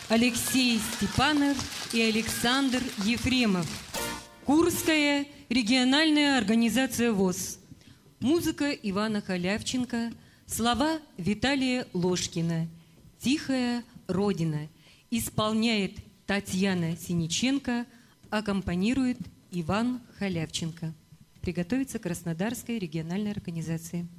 Алексей Степанов и Александр Ефремов. Курская региональная организация ВОС. Музыка Ивана Халявченко. Слова Виталия Ложкина. «Тихая Родина». Исполняет Татьяна Синиченко. Аккомпанирует Иван Халявченко. Приготовиться к Краснодарской региональной организации.